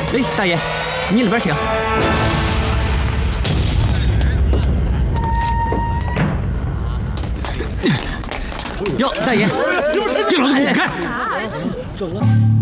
哎，大爷，你里边请。哟，大爷，给老子滚开！